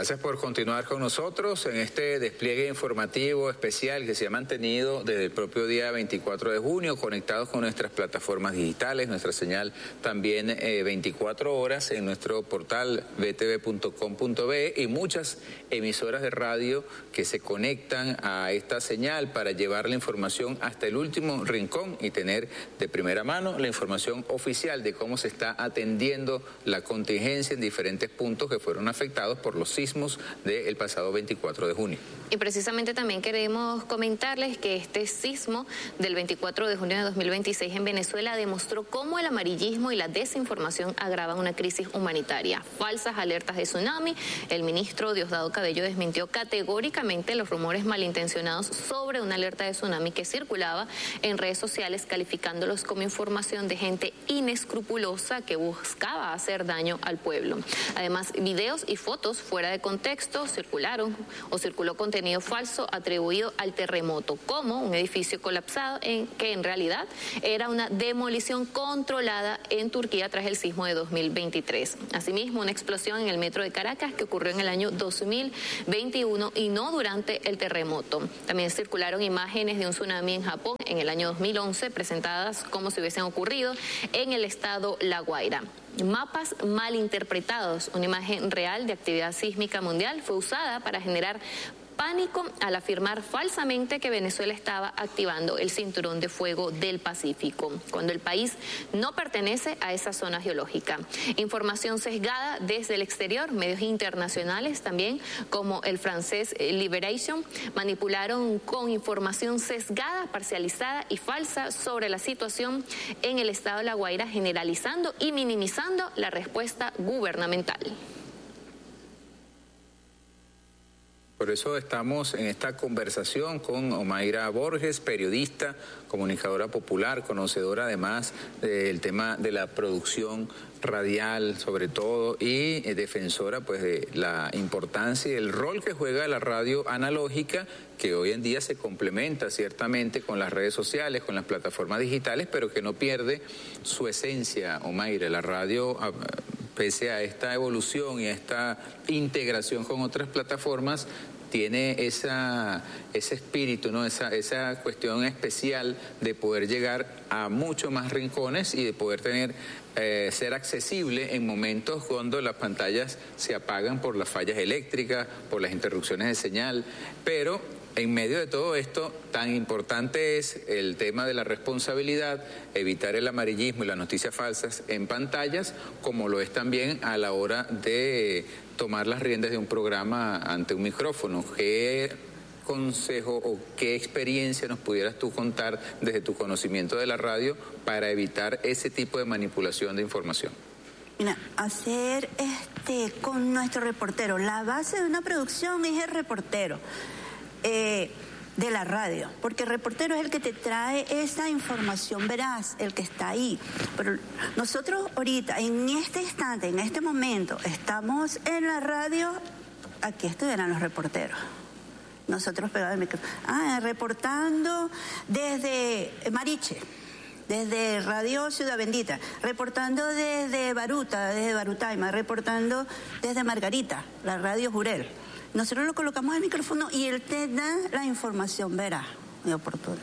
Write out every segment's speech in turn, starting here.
Gracias por continuar con nosotros en este despliegue informativo especial que se ha mantenido desde el propio día 24 de junio, conectados con nuestras plataformas digitales, nuestra señal también 24 horas en nuestro portal btv.com.be y muchas emisoras de radio que se conectan a esta señal para llevar la información hasta el último rincón y tener de primera mano la información oficial de cómo se está atendiendo la contingencia en diferentes puntos que fueron afectados por los sismos del pasado 24 de junio. Y precisamente también queremos comentarles que este sismo del 24 de junio de 2026 en Venezuela demostró cómo el amarillismo y la desinformación agravan una crisis humanitaria. Falsas alertas de tsunami. El ministro Diosdado Cabello desmintió categóricamente los rumores malintencionados sobre una alerta de tsunami que circulaba en redes sociales, calificándolos como información de gente inescrupulosa que buscaba hacer daño al pueblo. Además, videos y fotos fuera de contexto circuló contenido falso atribuido al terremoto, como un edificio colapsado que en realidad era una demolición controlada en Turquía tras el sismo de 2023. Asimismo, una explosión en el metro de Caracas que ocurrió en el año 2021 y no durante el terremoto. También circularon imágenes de un tsunami en Japón en el año 2011 presentadas como si hubiesen ocurrido en el estado La Guaira. Mapas mal interpretados. Una imagen real de actividad sísmica mundial fue usada para generar pánico al afirmar falsamente que Venezuela estaba activando el cinturón de fuego del Pacífico, cuando el país no pertenece a esa zona geológica. Información sesgada desde el exterior, medios internacionales también, como el francés Liberation, manipularon con información sesgada, parcializada y falsa sobre la situación en el estado de La Guaira, generalizando y minimizando la respuesta gubernamental. Por eso estamos en esta conversación con Omaira Borges, periodista, comunicadora popular, conocedora además del tema de la producción radial sobre todo y defensora pues de la importancia y el rol que juega la radio analógica, que hoy en día se complementa ciertamente con las redes sociales, con las plataformas digitales, pero que no pierde su esencia, Omaira. La radio, pese a esta evolución y a esta integración con otras plataformas, tiene ese espíritu, ¿no? Esa cuestión especial de poder llegar a muchos más rincones y de poder ser accesible en momentos cuando las pantallas se apagan por las fallas eléctricas, por las interrupciones de señal, pero en medio de todo esto, tan importante es el tema de la responsabilidad, evitar el amarillismo y las noticias falsas en pantallas, como lo es también a la hora de tomar las riendas de un programa ante un micrófono. ¿Qué consejo o qué experiencia nos pudieras tú contar desde tu conocimiento de la radio para evitar ese tipo de manipulación de información? Mira, hacer con nuestro reportero, la base de una producción es el reportero de la radio, porque el reportero es el que te trae esa información veraz, el que está ahí. Pero nosotros ahorita, en este instante, en este momento, estamos en la radio, aquí estuvieran los reporteros. Nosotros pegados al micrófono, reportando desde Mariche, desde Radio Ciudad Bendita, reportando desde Baruta, desde Barutaima, reportando desde Margarita, la Radio Jurel. Nosotros lo colocamos al micrófono y él te da la información veraz y oportuna.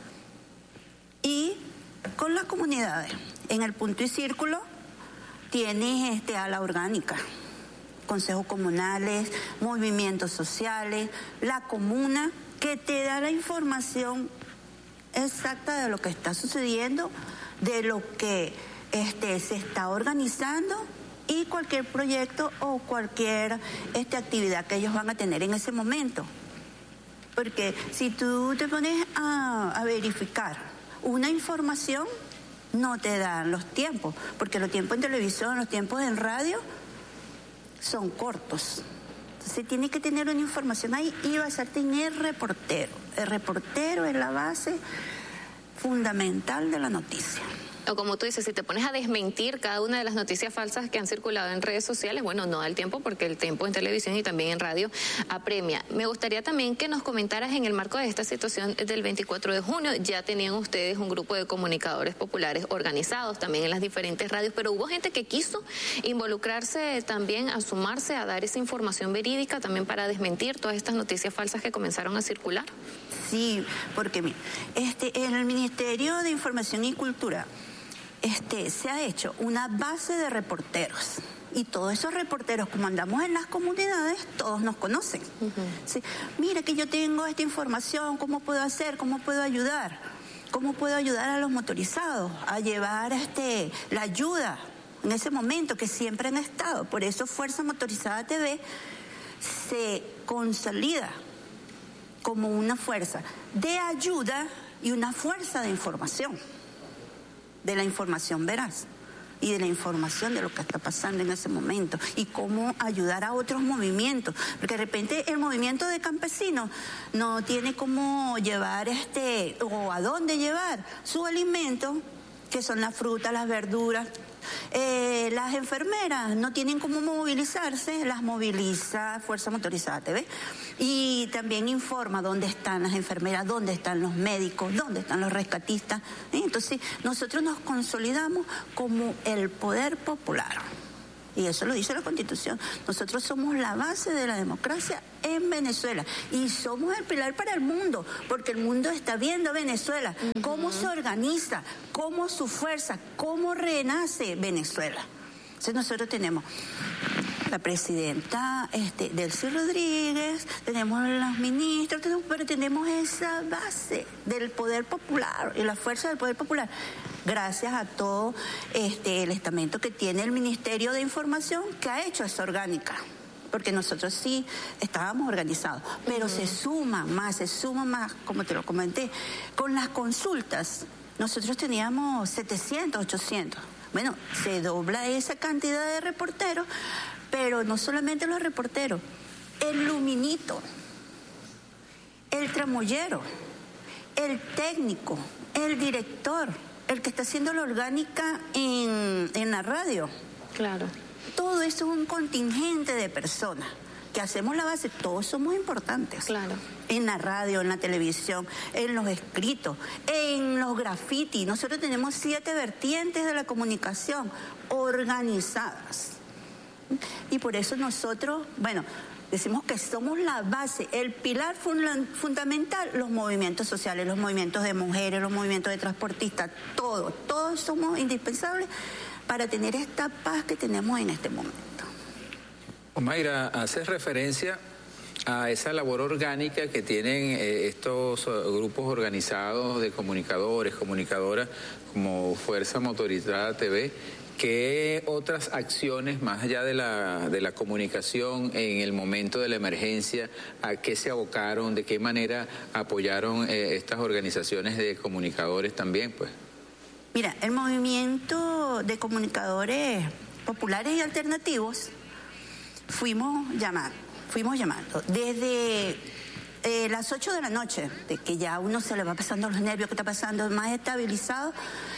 Y con las comunidades, en el punto y círculo, tienes a la orgánica, consejos comunales, movimientos sociales, la comuna, que te da la información exacta de lo que está sucediendo, de lo que se está organizando y cualquier proyecto o cualquier actividad que ellos van a tener en ese momento. Porque si tú te pones a verificar una información, no te dan los tiempos, porque los tiempos en televisión, los tiempos en radio son cortos. Entonces tiene que tener una información ahí y basarte en el reportero. El reportero es la base fundamental de la noticia. O como tú dices, si te pones a desmentir cada una de las noticias falsas que han circulado en redes sociales, bueno, no da el tiempo porque el tiempo en televisión y también en radio apremia. Me gustaría también que nos comentaras en el marco de esta situación del 24 de junio, ya tenían ustedes un grupo de comunicadores populares organizados también en las diferentes radios, pero hubo gente que quiso involucrarse también, a sumarse, a dar esa información verídica también para desmentir todas estas noticias falsas que comenzaron a circular. Sí, porque en el Ministerio de Información y Cultura se ha hecho una base de reporteros. Y todos esos reporteros, como andamos en las comunidades, todos nos conocen. ¿Sí? Mira que yo tengo esta información, ¿cómo puedo hacer? ¿Cómo puedo ayudar? ¿Cómo puedo ayudar a los motorizados a llevar la ayuda en ese momento que siempre han estado? Por eso Fuerza Motorizada TV se consolida como una fuerza de ayuda y una fuerza de información, de la información veraz y de la información de lo que está pasando en ese momento y cómo ayudar a otros movimientos, porque de repente el movimiento de campesinos no tiene cómo llevar o a dónde llevar su alimento, que son las frutas, las verduras. Las enfermeras no tienen cómo movilizarse, las moviliza Fuerza Motorizada TV y también informa dónde están las enfermeras, dónde están los médicos, dónde están los rescatistas. Entonces nosotros nos consolidamos como el poder popular. Y eso lo dice la Constitución. Nosotros somos la base de la democracia en Venezuela y somos el pilar para el mundo, porque el mundo está viendo a Venezuela, cómo se organiza, cómo su fuerza, cómo renace Venezuela. Entonces nosotros tenemos la presidenta Delcy Rodríguez, tenemos los ministros, pero tenemos esa base del poder popular y la fuerza del poder popular. Gracias a todo el estamento que tiene el Ministerio de Información, que ha hecho esa orgánica, porque nosotros sí estábamos organizados, pero se suma más, como te lo comenté, con las consultas. Nosotros teníamos 700, 800. Bueno, se dobla esa cantidad de reporteros, pero no solamente los reporteros, el luminito, el tramoyero, el técnico, el director, el que está haciendo la orgánica en la radio. Claro. Todo eso es un contingente de personas que hacemos la base. Todos somos importantes. Claro. En la radio, en la televisión, en los escritos, en los grafitis. Nosotros tenemos 7 vertientes de la comunicación organizadas. Y por eso nosotros, decimos que somos la base, el pilar fundamental, los movimientos sociales, los movimientos de mujeres, los movimientos de transportistas, todos somos indispensables para tener esta paz que tenemos en este momento. Mayra, haces referencia a esa labor orgánica que tienen estos grupos organizados de comunicadores, comunicadoras como Fuerza Motorizada TV. ¿Qué otras acciones, más allá de la comunicación en el momento de la emergencia, a qué se abocaron, de qué manera apoyaron estas organizaciones de comunicadores también, pues? Mira, el movimiento de comunicadores populares y alternativos fuimos llamando desde las 8 de la noche, de que ya a uno se le va pasando los nervios, que está pasando más estabilizado.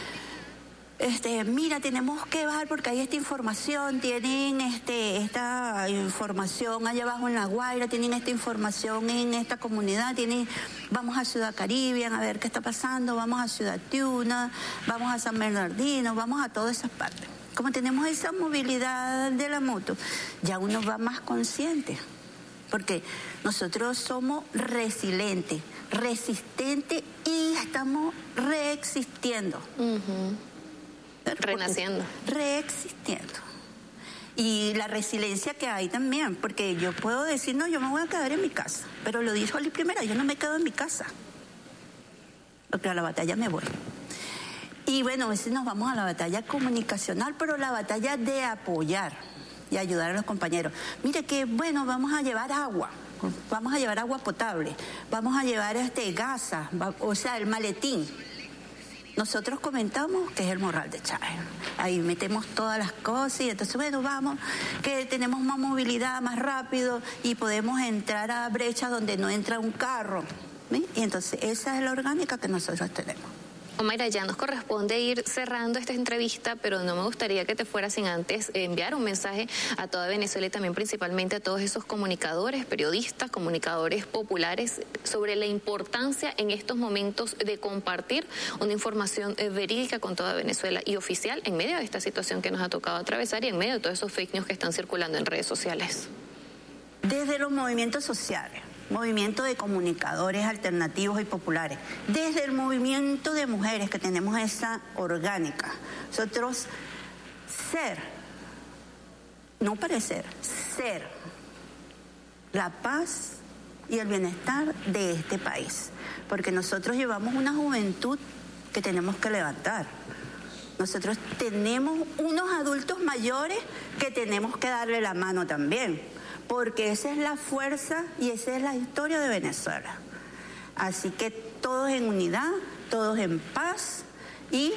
Mira, tenemos que bajar porque hay esta información, tienen esta información allá abajo en La Guaira, tienen esta información en esta comunidad, vamos a Ciudad Caribe a ver qué está pasando, vamos a Ciudad Tiuna, vamos a San Bernardino, vamos a todas esas partes. Como tenemos esa movilidad de la moto, ya uno va más consciente, porque nosotros somos resilientes, resistentes y estamos reexistiendo. Renaciendo. Reexistiendo. Y la resiliencia que hay también, porque yo puedo decir, no, yo me voy a quedar en mi casa, pero lo dijo Ali primero, yo no me quedo en mi casa, porque a la batalla me voy. Y a veces nos vamos a la batalla comunicacional, pero la batalla de apoyar y ayudar a los compañeros. Mire que, vamos a llevar agua potable, vamos a llevar gasa, el maletín. Nosotros comentamos que es el Morral de Chávez. Ahí metemos todas las cosas y entonces, vamos, que tenemos más movilidad, más rápido y podemos entrar a brechas donde no entra un carro. ¿Sí? Y entonces esa es la orgánica que nosotros tenemos. Omaira, ya nos corresponde ir cerrando esta entrevista, pero no me gustaría que te fueras sin antes enviar un mensaje a toda Venezuela y también principalmente a todos esos comunicadores, periodistas, comunicadores populares sobre la importancia en estos momentos de compartir una información verídica con toda Venezuela y oficial en medio de esta situación que nos ha tocado atravesar y en medio de todos esos fake news que están circulando en redes sociales. Desde los movimientos sociales, movimiento de comunicadores alternativos y populares, desde el movimiento de mujeres que tenemos esa orgánica, nosotros no parecer, ser la paz y el bienestar de este país, porque nosotros llevamos una juventud que tenemos que levantar. Nosotros tenemos unos adultos mayores que tenemos que darle la mano también, porque esa es la fuerza y esa es la historia de Venezuela. Así que todos en unidad, todos en paz y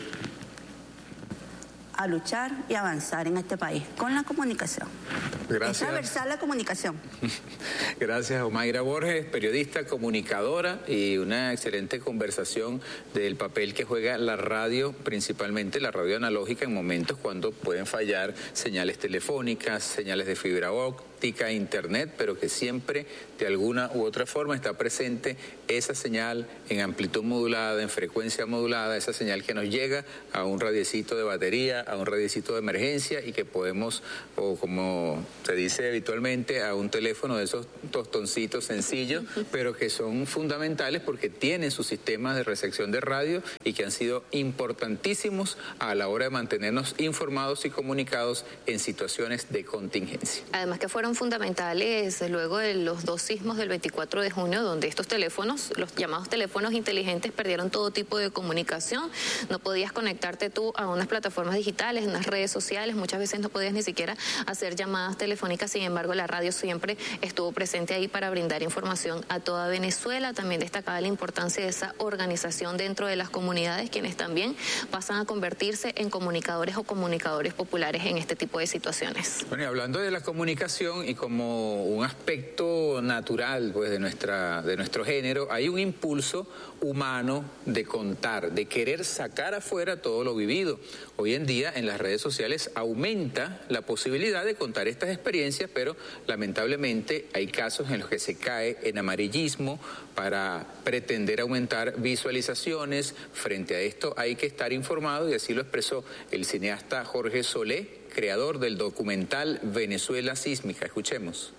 a luchar y avanzar en este país con la comunicación. Gracias. Es transversal la comunicación. Gracias, Omaira Borges, periodista, comunicadora, y una excelente conversación del papel que juega la radio, principalmente la radio analógica, en momentos cuando pueden fallar señales telefónicas, señales de fibra óptica, internet, pero que siempre de alguna u otra forma está presente esa señal en amplitud modulada, en frecuencia modulada, esa señal que nos llega a un radiecito de batería, a un radiecito de emergencia, y que podemos, o como se dice habitualmente, a un teléfono de esos tostoncitos sencillos, pero que son fundamentales porque tienen sus sistemas de recepción de radio y que han sido importantísimos a la hora de mantenernos informados y comunicados en situaciones de contingencia. Además que fueron fundamentales luego de los dos sismos del 24 de junio, donde estos teléfonos, los llamados teléfonos inteligentes, perdieron todo tipo de comunicación. No podías conectarte tú a unas plataformas digitales, unas redes sociales, muchas veces no podías ni siquiera hacer llamadas telefónicas. Sin embargo, la radio siempre estuvo presente ahí para brindar información a toda Venezuela. También destacaba la importancia de esa organización dentro de las comunidades, quienes también pasan a convertirse en comunicadores o comunicadores populares en este tipo de situaciones. Bueno, y hablando de la comunicación y como un aspecto natural, pues, de nuestro género, hay un impulso humano de contar, de querer sacar afuera todo lo vivido. Hoy en día en las redes sociales aumenta la posibilidad de contar estas experiencias, pero lamentablemente hay casos en los que se cae en amarillismo para pretender aumentar visualizaciones. Frente a esto hay que estar informado, y así lo expresó el cineasta Jorge Solé, creador del documental Venezuela Sísmica. Escuchemos.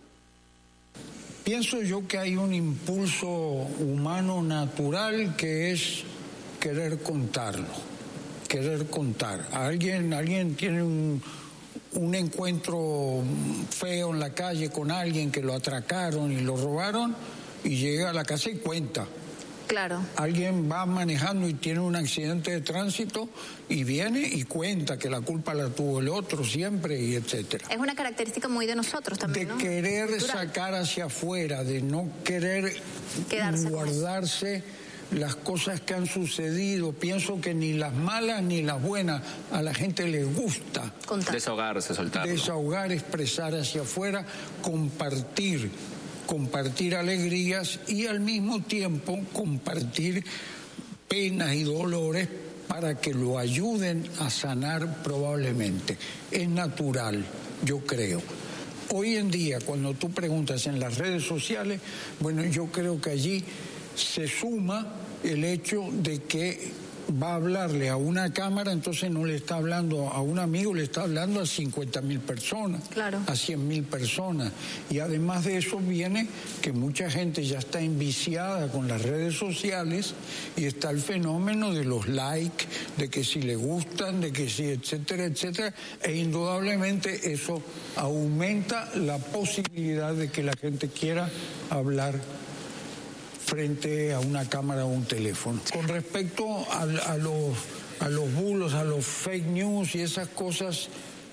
Pienso yo que hay un impulso humano natural que es querer contarlo, querer contar. Alguien tiene un encuentro feo en la calle con alguien que lo atracaron y lo robaron, y llega a la casa y cuenta. Claro. Alguien va manejando y tiene un accidente de tránsito y viene y cuenta que la culpa la tuvo el otro siempre, y etcétera. Es una característica muy de nosotros también, de ¿no? querer Cultural. sacar hacia afuera, de no querer guardarse las cosas que han sucedido. Pienso que ni las malas ni las buenas a la gente le gusta. Contar. Desahogarse, soltarlo. Desahogar, expresar hacia afuera, compartir alegrías y al mismo tiempo compartir penas y dolores para que lo ayuden a sanar probablemente. Es natural, yo creo. Hoy en día, cuando tú preguntas en las redes sociales, bueno, yo creo que allí se suma el hecho de que va a hablarle a una cámara, entonces no le está hablando a un amigo, le está hablando a 50.000 personas, claro, a 100.000 personas. Y además de eso viene que mucha gente ya está enviciada con las redes sociales, y está el fenómeno de los likes, de que si le gustan, de que si, etcétera, etcétera, e indudablemente eso aumenta la posibilidad de que la gente quiera hablar frente a una cámara o un teléfono. Con respecto a los bulos, a los fake news y esas cosas,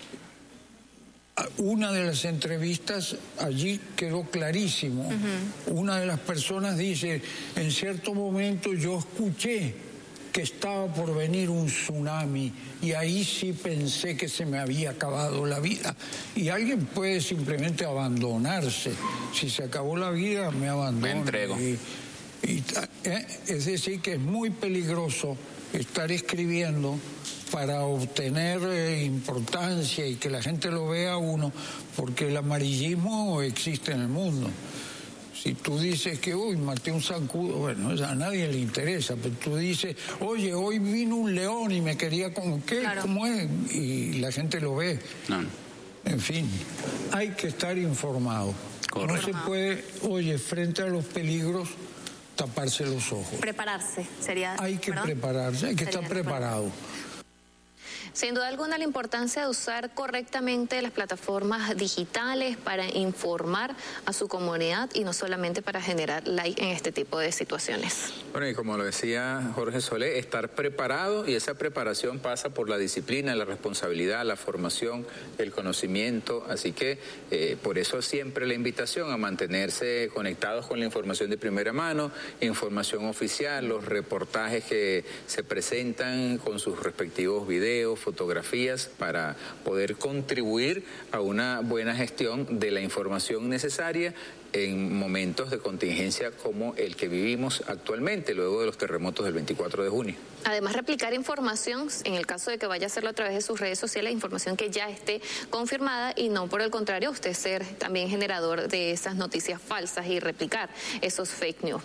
una de las entrevistas allí quedó clarísimo. Una de las personas dice, en cierto momento yo escuché que estaba por venir un tsunami y ahí sí pensé que se me había acabado la vida. Y alguien puede simplemente abandonarse. Si se acabó la vida, me abandono. Me entrego. Es decir, que es muy peligroso estar escribiendo para obtener importancia y que la gente lo vea a uno, porque el amarillismo existe en el mundo. Si tú dices que, maté un zancudo, bueno, a nadie le interesa, pero tú dices, oye, hoy vino un león y me quería como, ¿qué? Claro. ¿Cómo es? Y la gente lo ve. No. En fin, hay que estar informado. Correcto. No se puede, frente a los peligros, taparse los ojos. Prepararse, sería. Hay que prepararse, hay que estar preparado. Sin duda alguna, la importancia de usar correctamente las plataformas digitales para informar a su comunidad y no solamente para generar like en este tipo de situaciones. Bueno, y como lo decía Jorge Solé, estar preparado, y esa preparación pasa por la disciplina, la responsabilidad, la formación, el conocimiento, así que por eso siempre la invitación a mantenerse conectados con la información de primera mano, información oficial, los reportajes que se presentan con sus respectivos videos, fotografías, para poder contribuir a una buena gestión de la información necesaria en momentos de contingencia como el que vivimos actualmente, luego de los terremotos del 24 de junio. Además, replicar información, en el caso de que vaya a hacerlo a través de sus redes sociales, información que ya esté confirmada, y no por el contrario, usted ser también generador de esas noticias falsas y replicar esos fake news.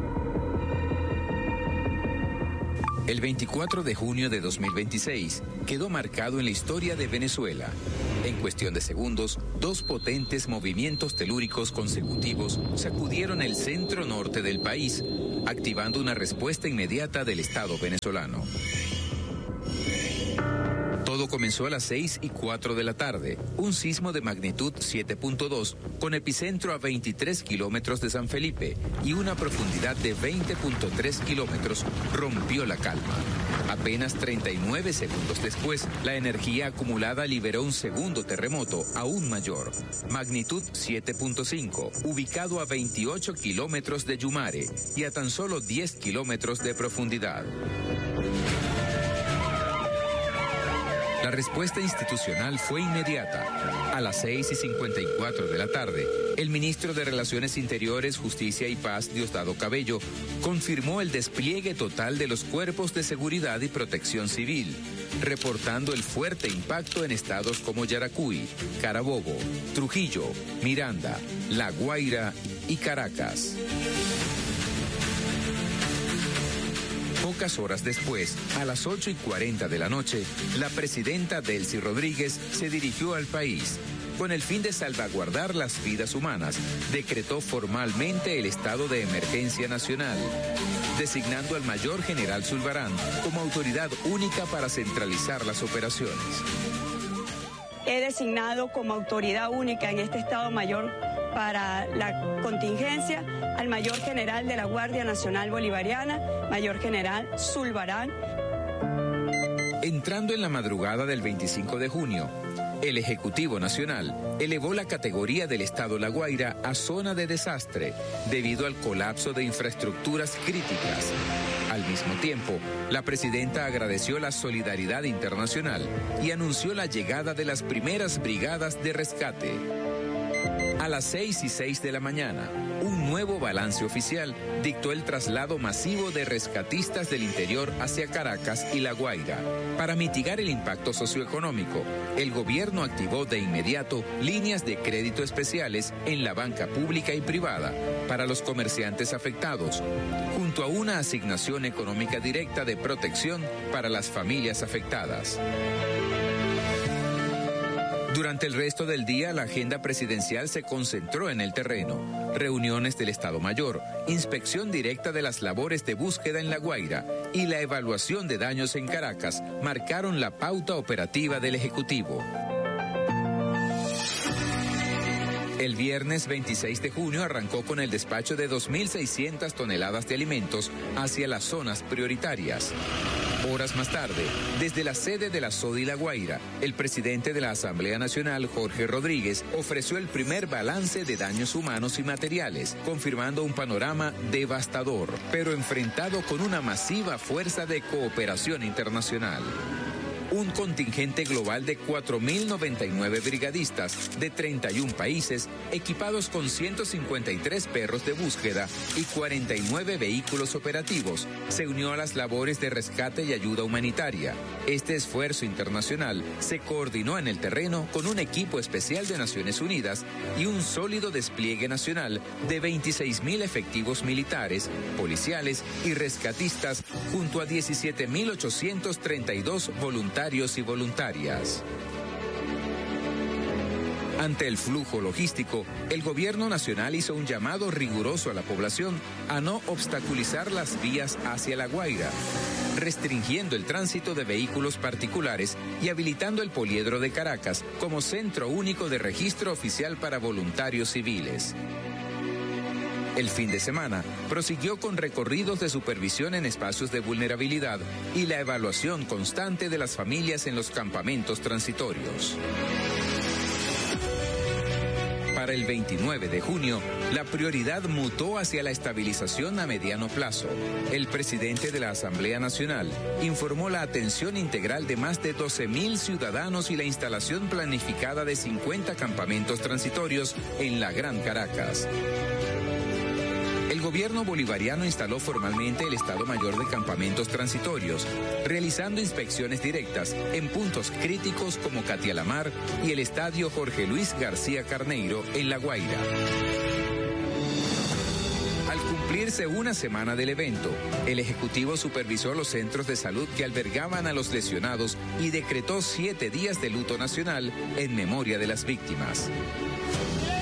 El 24 de junio de 2026 quedó marcado en la historia de Venezuela. En cuestión de segundos, 2 potentes movimientos telúricos consecutivos sacudieron el centro norte del país, activando una respuesta inmediata del Estado venezolano. Todo comenzó a las 6:04 de la tarde, un sismo de magnitud 7.2 con epicentro a 23 kilómetros de San Felipe y una profundidad de 20.3 kilómetros rompió la calma. Apenas 39 segundos después, la energía acumulada liberó un segundo terremoto aún mayor, magnitud 7.5, ubicado a 28 kilómetros de Yumare y a tan solo 10 kilómetros de profundidad. La respuesta institucional fue inmediata. A las 6:54 de la tarde, el ministro de Relaciones Interiores, Justicia y Paz, Diosdado Cabello, confirmó el despliegue total de los cuerpos de seguridad y protección civil, reportando el fuerte impacto en estados como Yaracuy, Carabobo, Trujillo, Miranda, La Guaira y Caracas. Pocas horas después, a las 8:40 de la noche, la presidenta Delcy Rodríguez se dirigió al país. Con el fin de salvaguardar las vidas humanas, decretó formalmente el estado de emergencia nacional, designando al mayor general Zulbarán como autoridad única para centralizar las operaciones. He designado como autoridad única en este Estado Mayor para la contingencia al mayor general de la Guardia Nacional Bolivariana, mayor general Zulbarán. Entrando en la madrugada del 25 de junio, el Ejecutivo Nacional elevó la categoría del Estado La Guaira a zona de desastre debido al colapso de infraestructuras críticas. Al mismo tiempo, la presidenta agradeció la solidaridad internacional y anunció la llegada de las primeras brigadas de rescate. A las 6:06 de la mañana, un nuevo balance oficial dictó el traslado masivo de rescatistas del interior hacia Caracas y La Guaira. Para mitigar el impacto socioeconómico, el gobierno activó de inmediato líneas de crédito especiales en la banca pública y privada para los comerciantes afectados, junto a una asignación económica directa de protección para las familias afectadas. Durante el resto del día, la agenda presidencial se concentró en el terreno. Reuniones del Estado Mayor, inspección directa de las labores de búsqueda en La Guaira y la evaluación de daños en Caracas marcaron la pauta operativa del Ejecutivo. El viernes 26 de junio arrancó con el despacho de 2.600 toneladas de alimentos hacia las zonas prioritarias. Horas más tarde, desde la sede de la SODI La Guaira, el presidente de la Asamblea Nacional, Jorge Rodríguez, ofreció el primer balance de daños humanos y materiales, confirmando un panorama devastador, pero enfrentado con una masiva fuerza de cooperación internacional. un contingente global de 4.099 brigadistas de 31 países, equipados con 153 perros de búsqueda y 49 vehículos operativos, se unió a las labores de rescate y ayuda humanitaria. Este esfuerzo internacional se coordinó en el terreno con un equipo especial de Naciones Unidas y un sólido despliegue nacional de 26.000 efectivos militares, policiales y rescatistas, junto a 17.832 voluntarios y voluntarias. Ante el flujo logístico, el gobierno nacional hizo un llamado riguroso a la población a no obstaculizar las vías hacia La Guaira, restringiendo el tránsito de vehículos particulares y habilitando el Poliedro de Caracas como centro único de registro oficial para voluntarios civiles. El fin de semana prosiguió con recorridos de supervisión en espacios de vulnerabilidad y la evaluación constante de las familias en los campamentos transitorios. Para el 29 de junio, la prioridad mutó hacia la estabilización a mediano plazo. El presidente de la Asamblea Nacional informó la atención integral de más de 12.000 ciudadanos y la instalación planificada de 50 campamentos transitorios en la Gran Caracas. El gobierno bolivariano instaló formalmente el Estado Mayor de Campamentos Transitorios, realizando inspecciones directas en puntos críticos como Catialamar y el Estadio Jorge Luis García Carneiro en La Guaira. Al cumplirse una semana del evento, el Ejecutivo supervisó los centros de salud que albergaban a los lesionados y decretó 7 días de luto nacional en memoria de las víctimas.